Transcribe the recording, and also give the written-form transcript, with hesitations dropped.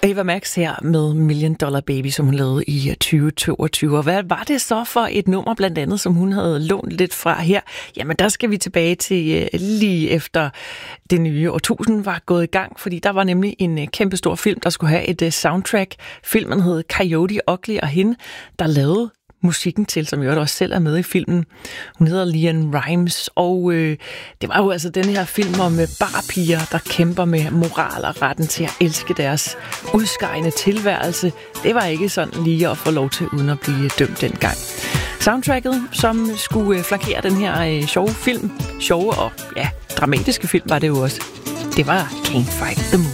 Ava Max her med Million Dollar Baby, som hun lavede i 2022. Og hvad var det så for et nummer, blandt andet, som hun havde lånt lidt fra her? Jamen, der skal vi tilbage til lige efter det nye årtusind var gået i gang, fordi der var nemlig en kæmpestor film, der skulle have et soundtrack. Filmen hed Coyote Ugly, og hende, der lavede musikken til, som jo også selv er med i filmen. Hun hedder LeAnn Rimes, og det var jo altså den her film om barpiger, der kæmper med moral og retten til at elske deres udskejende tilværelse. Det var ikke sådan lige at få lov til, uden at blive dømt dengang. Soundtracket, som skulle flankere den her sjove film, sjove og dramatiske film var det jo også. Det var Can't Fight the Moon.